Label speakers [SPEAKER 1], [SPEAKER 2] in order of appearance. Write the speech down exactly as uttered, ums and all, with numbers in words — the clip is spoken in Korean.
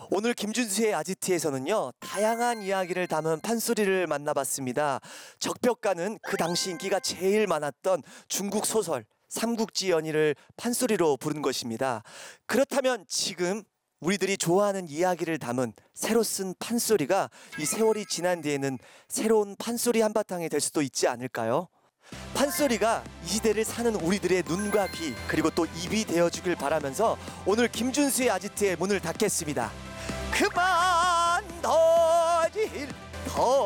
[SPEAKER 1] 오늘 김준수의 아지트에서는요, 다양한 이야기를 담은 판소리를 만나봤습니다. 적벽가는 그 당시 인기가 제일 많았던 중국 소설 삼국지 연의를 판소리로 부른 것입니다. 그렇다면 지금 우리들이 좋아하는 이야기를 담은 새로 쓴 판소리가 이 세월이 지난 뒤에는 새로운 판소리 한바탕이 될 수도 있지 않을까요? 판소리가 이 시대를 사는 우리들의 눈과 귀 그리고 또 입이 되어주길 바라면서 오늘 김준수의 아지트의 문을 닫겠습니다. 그만 더 질 더